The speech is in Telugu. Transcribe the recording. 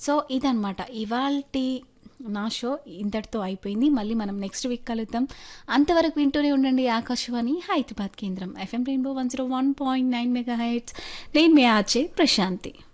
సో ఇదనమాట ఇవాల్టి నా షో ఇంతటితో అయిపోయింది. మళ్ళీ మనం నెక్స్ట్ వీక్ కలుద్దాం. అంతవరకు వింటూనే ఉండండి ఆకాశవాణి హైదరాబాద్ కేంద్రం FM రెయిన్బో 101.9 మెగాహెర్ట్జ్. నేను మీ ఆర్జే ప్రశాంతి.